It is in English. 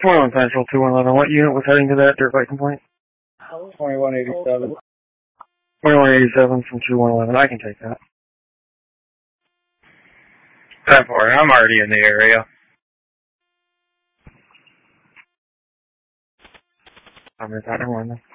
21 Central, 2111. What unit was heading to that dirt bike complaint? 2187. 2187 from 2111. I can take that. 10-4, I'm already in the area. I'm never mind then.